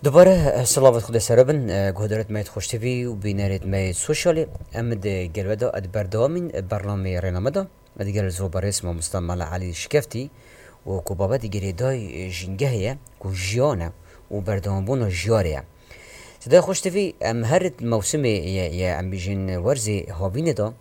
دوباره صلوات خدا سرابن گهدارت مایت خوشتوی و بینارت مایت سوشالی امد گلودا اد بردامین برنامه رنامدا دیگر زو برس ما مستعمل علی شکفتی و کو بابا دیگری دای جنگهیه کو جیانه و بردامبون جیاریه صدای خوشتوی ام هر موسم یا ام بیجن ورزی هاوینه دا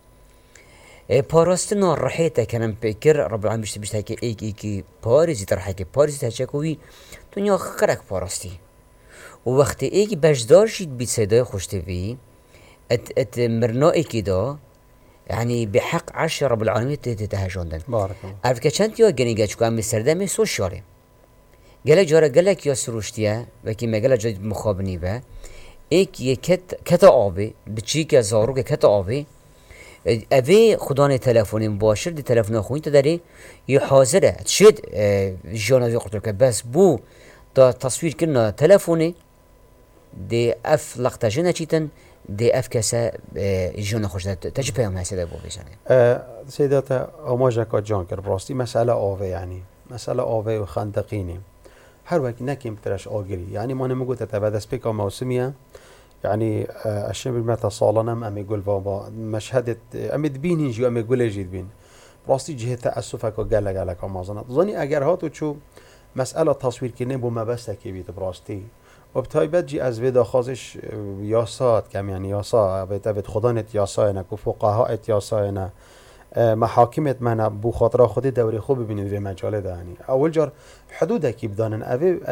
پاراستنا رحیتا کنم پیکر رب العالمین بیشتر که ایکی پاریزی ترحی که پاریزی تچکوی دنیا خرک پاراستی و وقتی ایک بجدار شید بید صدای خوشتوی ات مرنائي كده يعني بحق عرش رب العالمين تتهجوندن بارك الله. عرف که چند یا گنیگه چکو هم سردمه سوشیاله گله جاره گله کیا سروشتیه و که مگله جدید مخابنی و ایک یه کت آبی بچی که زارو که کت آبی اوه خدانه تلفونی مباشر دی تلفون خوین تا داری یه حاضره شد جانوی قرطر که بس بو تا تصویر کنه تلفونی دی اف لقطه نچیتن دی اف کسا جون خوش داد تجی پیام هسته بو بزنه سيدات أماجك جانكر براستي مسألة آوه يعني مسألة آوه وخندقيني هر وقت نكيم ترش آجري يعني ما نمو قلت تبعد سبيكا موسمية يعني الشيء بالمثل صالنا أم يقول بابا مشهدة أم تبيني جو أم يقول يجيد بين براستي جهة تأسفك وقالك على كمازنات ظني أجر هاتو تشو مسألة تصوير كني بو ما بس تكيبيت براستي وبتايبت جي از ودا خازش یاسات کم یعنی یاسا بيت خدانت یاسا اینا کو فقهاء یاسا اینا محاکمت من بو خاطر خود دوری خوب ببینید و مجال ده یعنی اول جار حدود کی بدانن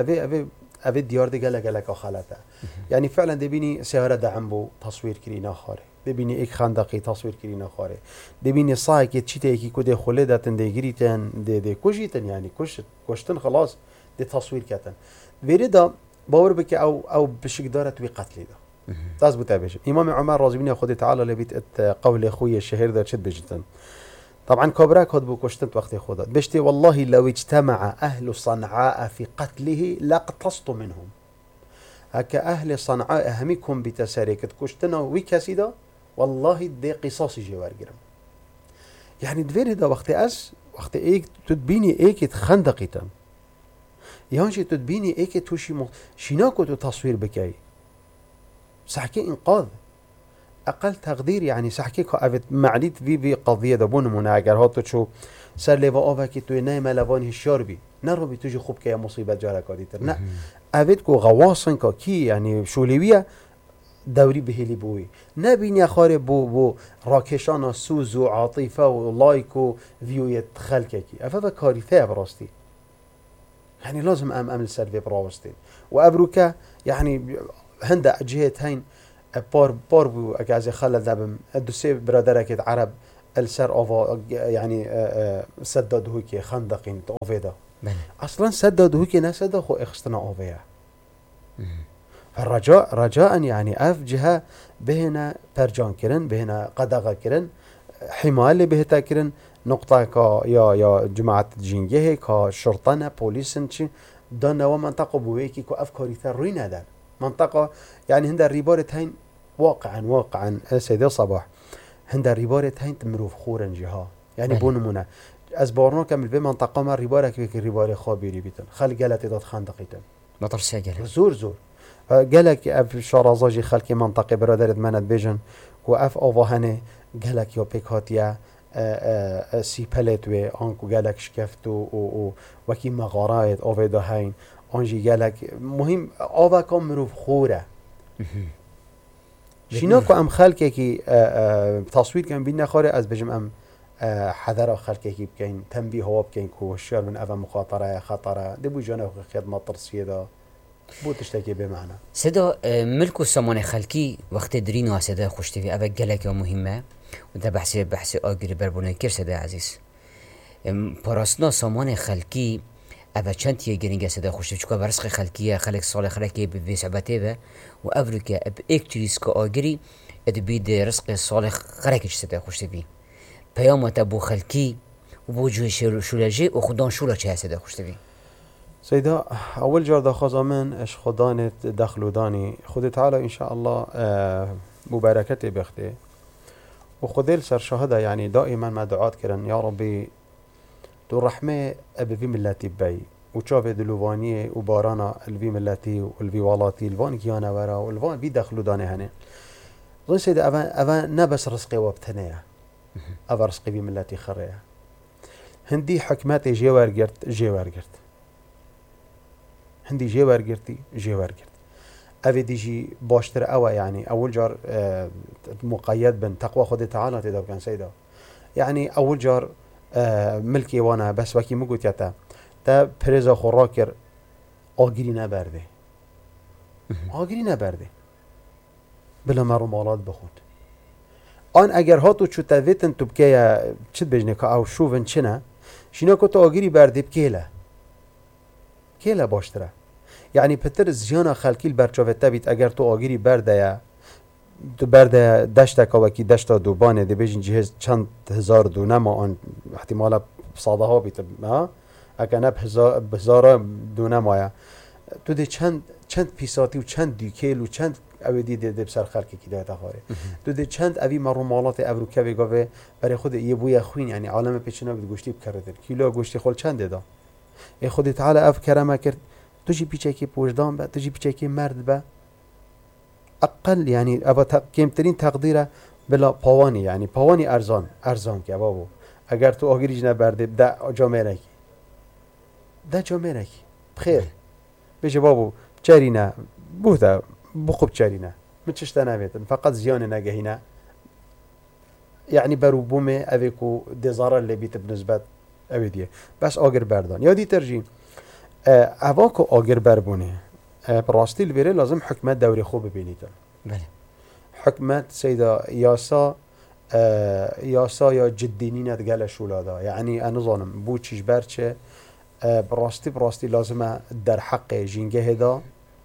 اوی دیار ده گله خالته یعنی فعلا دبینی سیاره دعم بو تصویر کرینا خاره دبینی یک خندقی تصویر کرینا خاره دبینی صای که چیته یکی کو ده خله داتن دگریتن ده کجیتن یعنی کشتن خلاص ده تصویر کتن ویردا باور بك او بشك دارت وقتل ده تثبت بيش امام عمر رضي الله عنه تعالى لبيت قول اخوي الشهير ده شد بجدا طبعا كبراك هاد بو كشتت وقت خدا بشتي والله لو اجتمع اهل صنعاء في قتله لاقتصت منهم هكا اهل صنعاء اهمكم بتساريك كشتنا وكاسيدا والله دي قصاص جوار جرم يعني دفير ده وقت ايك تدبيني ايك تخندقيتم يانشي تدبيني ايك توشي شيناكو تو تصوير بكاي سحكي انقاذ اقل تقدير يعني سحكي كو افت معليت في قضيه دبون مناجر هاتو شو سر لوا اوكي تو نايم لوان هشار بي نرو بي توجي خوب كي مصيبه جارك ديتر نا افت كو غواصن كي يعني شوليويه دوري بهلي بوي نبيني خاري بو راكشانا سوز وعاطفه ولايك وفيو خلككي افا كارثه براستي يعني لازم ام السيرفي براوستين وابروكا يعني هندا جهه هين بار بو اجازه خلل دبم الدوسي برادرك عرب السر اوفا يعني سدد هوكي خندقين اوفيدا اصلا سدد هوكي نسد خو اخستنا اوفيا رجاء يعني اف جهه بهنا برجان كرن بهنا قدغه كرن حمايه بهتا كرن نقطه كا يا جماعه جنگه كا شرطه بوليسن چي دنا ومنطقه بويكي كو افكاري ثري ندر منطقه يعني هند الريبارت هين واقعا سيدي صباح هند الريبارت هين تمروف خورن جها يعني بونمونه از بارنا كمل به منطقه ما ريبارك بك ريبار خابيري بيتن خل قالت داد خندقيتن مطر سجل زور قالك اف شارازاجي خلكي منطقه برادرت منت بيجن كو اف اوهنه قالك يا بيكاتيا سيبلت و آنکو گلک شکفت و وکی مغارات آویده هین آنجی گلک مهم آوه کام مروف خوره شینا که ام خلقه که تصویر کن بین نخوره از بجم ام حذر خلقه که بکن تنبیه ها بکن که هشیار من اوه مخاطره خطره دبو جانه خدمت ترسیه دا بو تشتكي بمعنى سدا ملك السامان خلقي وقت درينو سدا خوشتي اوه گلک مهمه و ده بحث آگری بربونه کر سده عزیز پاراستنا سامان خلکی اوه چند یه گرینگه سده خوشتی چکا برسق خلکیه خلک سال خلکی به سبته به و افرو که اب ایک چیز که آگری اد بید رزق سال خلکش سده خوشتی بی پیامت بو خلکی و بو جوی شولجه و خودان شوله چه سده خوشتی بی سيدا أول جار دخاز من إيش خدانت دخلو داني خد تعالى إن شاء الله مباركتي بختي وخذيل سر شهادة يعني دائما ما دعات كرن يا ربي تو رحمة أبي في ملاتي باي وشافه دلوانیه و بارانا الوی ملتی و الوی والاتی الوان کیانه ورا و الوان بی دخلو دانه هنه ظن سيد أفا نبس رزقي وابتنيا أفا رزقي بي ملتي خريا هندي حكماتي جيوار قرت هندي جيوار قرت أفي ديجي باشتر أوا يعني أول جار مقيد بن تقوى خد تعالى تدو كان سيدا يعني أول جار ملكي وانا بس وكي مقوت يتا تا بريزا خوراكر آگیری نبرده بلا مرو مالات بخود آن اگر هاتو چو تاویتن تو بکه چت بجنه که او شوون چنه شینا که تو آگیری برده بکیله باشتره یعنی پتر زیانا خلکیل برچاوته بیت اگر تو آگیری برده یا تو برده دشت که دشت دوبانه دی بجن جهز چند هزار دونه ما آن احتمالا صاده ها بیت اگر نب هزار دونه مایا تو دی چند پیساتی و چند دیکیل و چند اوی دی بسر خلکی که دایت آخاره تو دی چند اوی مرومالات ابروکه بگاوه برای خود یه بوی خوین یعنی عالم پیچنا بید گوشتی بکردن کیلو گوشتی خول چنده دا ای خودی تعالی اف کرمه کرد تو جی پیچه که پوشدان با تو جی پیچه که مرد با اقل یعنی ابا کمترین تقدیره بلا پاوانی یعنی پاوانی ارزان که بابو اگر تو آگیریج نبرده ده جامعه نکی بخیر بشه بابو چرینه بوده بخوب چرینه متشتا نبيتن فقط زيان نجهينا يعني برو بومه اويكو دزارة اللي بيت بنسبة اويديه بس آگر بردان يا دي ترجين اواكو آگر بربونه براستي البيري لازم حكمت دوري خوب ببينيتن بله حكمت سيدا ياسا يا جدينينة تقال شولادا يعني انا ظالم بو چيش برچه براستي لازم در حق جينجه دا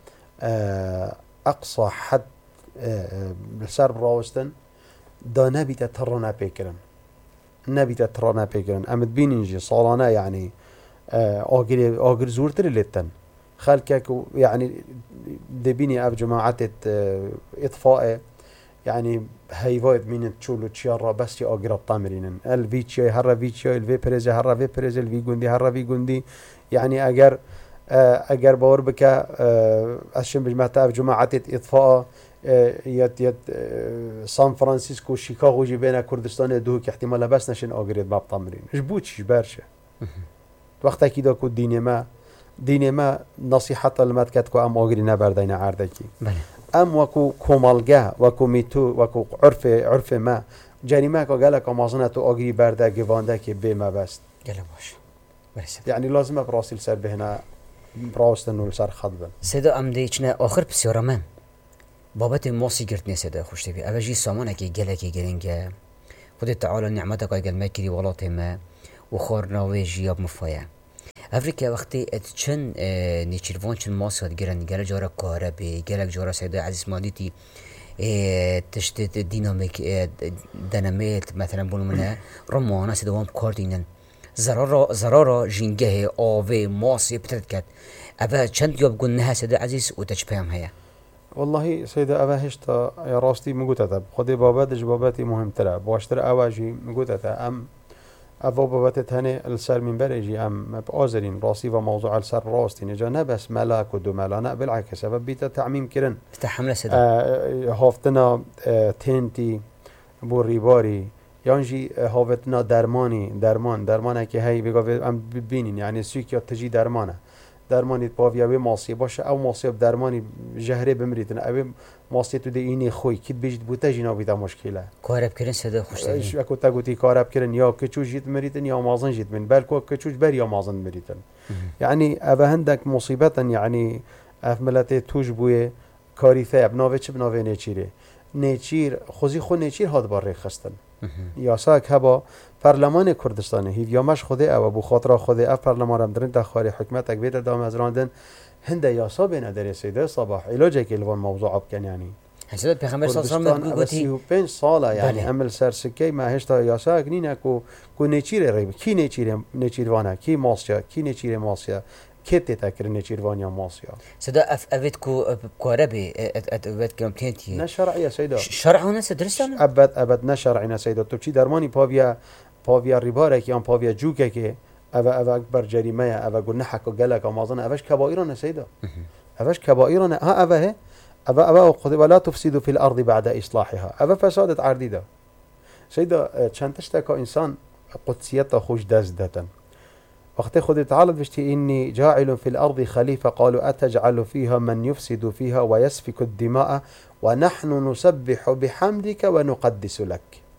اقصى حد سر براوستن دا نبيت ترانا بيكرن امد بينينجي صالانه يعني آگر زورتر لتن خلكك يعني دبيني اب جماعه اطفاء يعني هيفايد من تشولو تشيارا بس يا آگر الطامرين الفيتشي هر فيتشي الفي بريز هر في بريز الفي جندي هر في جندي يعني اگر باور بك اشم بجماعه اب جماعه اطفاء يت سان فرانسيسكو شيكاغو جي بين كردستان دو که احتمال بس نشن آگرید باب طامرين ايش بوتش برشه وقتا كده كو دين ما نصيحة المتكت كو ام آگری نبردين عردكي ام وكو كومالگه وكو ميتو وكو عرف ما جريمه كو قالك امازنه تو آگری برده گوانده که به ما بست يلا باش يعني لازم براسل سر بهنا براستن و سر خدبن سيدا ام ديچنه آخر بسيارمن بابت موسی گرت نسیده خوشتی بی. اوجی سامانه که گله که گرینگه خودت تعالی نعمت که گل مکری ولات ما و خورناوی جیاب مفایه. افریقا وقتی اتچن نیچیروان چن ماسات گرن گله جارا کاره بی گله جارا سیده عزیز مالیتی تشتت دینامیک دینامیت مثلا بولمنه رمانه سیده وام کاردینن زرارا جنگه آوه ماسی بترد کد. اوه چند یاب گن نه سیده عزیز و تجپیم هیا. والله سيدة أبا هشتا يا راستي مقوتة خدي بابات جباباتي مهم ترى باشتر أواجي مقوتة أم أبا بابات هني السر من بريجي أم بآزرين راسي وموضوع السر راستي نجا نبس ملاك ودو ملانا بالعكس سبب بيتا تعميم كرن تحمل سيدة هافتنا تنتي بوريباري يانجي هافتنا درمان که هی بگاوه ام ببینین یعنی سویکیا تجی درمانی باویاوی ماسی باشه او ماسی درمانی جهره بمریتن او ماسی تو اینی خوی کید بیجت بوده جینا بیدا مشکله کارب کردن سده خوشتری شو اكو تاگوتی کارب کردن یا کچوش جیت مریتن یا مازن جیت من بلکو کچوش بر یا مازن مریتن يعني او هندك مصیبتا يعني اف ملت توش بوی کاری ثاب ناوه چه بناوه نیچیر خوزی خو نیچیر هاد بار خستن یا ساک هبا پارلمان کردستان هیویامش خوده او بو خاطر خوده اف پارلمان هم درن تخاری حکمت اک بیت دام از راندن هنده یاسا بین در سیده صباح علاجه که الوان موضوع اب یعنی حسب پیغمبر صلی الله علیه و آله 35 ساله یعنی عمل سرسکی ما هشتا یاسا اگنینه کو نیچیر ریب کی نیچیروانه کی ماسیا کی نیچیر ماسیا كيت تاكر نيشيروانيا ماسيا سدا افيت كوربي افيت كومبتينتي نشرعيه سيدا شرع هنا سدرسان ابد نشرعنا سيدا تو چی درمانی پاویا ریبارک یا پاویا جوکه که أبا أكبر جريمة أبا قلنا حكوا قالك ومازن أباش كبائرنا سيدا أباش كبائرنا ها أبا هي أبا ولا تفسدوا في الأرض بعد إصلاحها أبا فسادت عرديدا سيدا چندتشتا إنسان قدسيته خوش دازدتا وقت خود تعالى بشتي إني جاعل في الأرض خليفة قالوا أتجعل فيها من يفسد فيها ويسفك الدماء ونحن نسبح بحمدك ونقدس لك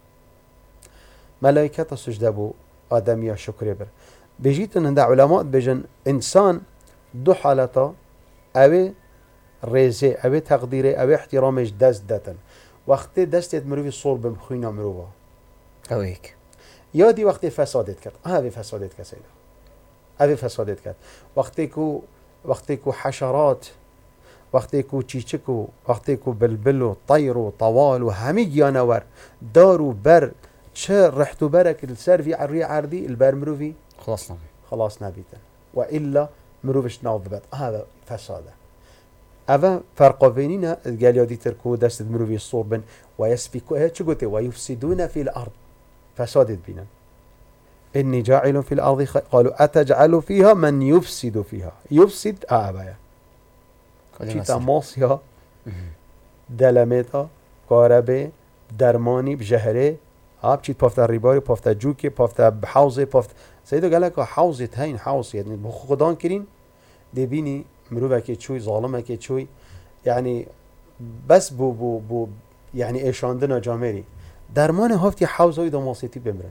ملائكة سجدبو آدم يا شكر بر بيجيتن عند علماء بيجن إنسان دو حالتا أو ريزي أو تقديري أو احترامش دازدتا وقت دستت مروي صور بمخوينا مروبا او هيك یا دی وقتی فسادت کرد هذه فسادت کرد سیدا هذه فسادت کرد وقتی کو حشرات وقتی کو چیچکو وقتی کو بلبل و طیر و طوال و همه جانور دار و بر چه رحت و برک السر في عردي البر مروفي خلاص نبيتن والا مروفش ناضبت هذا فساده أفا فرق بيننا قال يودي تركو دست مروفي الصوب ويسفكوا شقوتي ويفسدون في الأرض فسادت بنا إني جاعل في الأرض قالوا أتجعل فيها من يفسد فيها يفسد أبايا چیتا ماسیا دلمتا کاربه درمانی بجهره آب چیت پافت ریباری پافت جوکی پافت بحوزه پافت سیدو گله که حوزه تاین حوزه یعنی بخودان کرین دبینی مروفه که چوی ظالمه که چوی یعنی بس بو یعنی ایشاندن جامری درمان هفتی حوزه های دماسیتی بمرن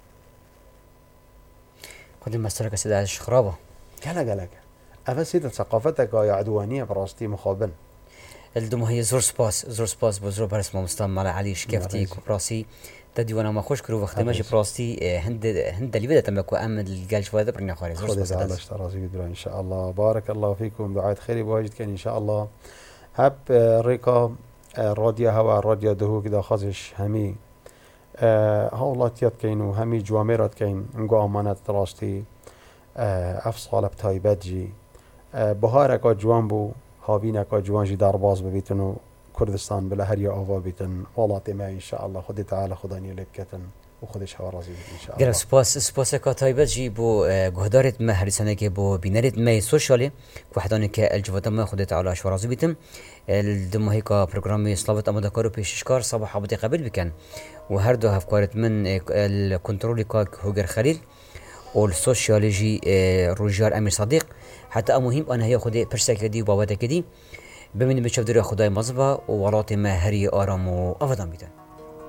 خود مسئله که سیده ازش خرابه گله اول سيدة ثقافتك يا عدوانية براستي مخابن الدم هي زور سپاس بزرگ برس ما مستم مال علی شکفتی کپراسی تدی وانا ما خوش کرو وقت ماجي براستي هند اللي بدأت تمكو امن الجالش وهذا برنا خارج زور سپاس الله اشترازي بدرا ان شاء الله بارك الله فيكم دعاء خير بواجد كان ان شاء الله هب ريكا راديو هوا راديو دهو كده خازش همي هاولاتيات كاين وهمي جواميرات كاين نقو امانات راستي افصال بتايبت جي بهارك جوان بو هاوینک جوان جی درباز ببیتن و کردستان بلا هر یا آوا بیتن والات ما ان شاء الله خود تعالی خدانی لبکتن و خودش هوا راضی ان شاء الله. گرم سپاس که تایبت جی بو گهدارت ما هرسانه که بو بینرت ما سوشالی وحدانی که الجوات ما خود تعالی شو راضی بیتم الدم هيك برنامج صلابت امدا كارو بيشكار صباح ابو قبل بكن وهر دو هفكارت من الكنترول كاك هوجر خليل والسوشيولوجي روجار امير صديق حتى مهم أنا هي خدي برسك دي وبابتك دي بمن بتشوف دري خداي مزبا وولات ما هري آرام وأفضل بيتن